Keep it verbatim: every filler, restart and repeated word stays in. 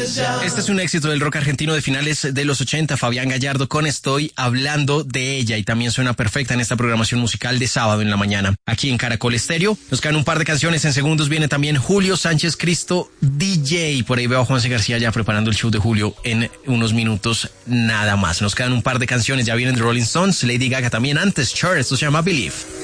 Este es un éxito del rock argentino de finales de los ochenta, Fabián Gallardo con Estoy hablando de ella, y también suena perfecta en esta programación musical de sábado en la mañana. Aquí en Caracol Estéreo nos quedan un par de canciones, en segundos viene también Julio Sánchez Cristo D J, por ahí veo a Juanse García ya preparando el show de Julio en unos minutos nada más. Nos quedan un par de canciones, ya vienen The Rolling Stones, Lady Gaga también, antes Cher, esto se llama Believe.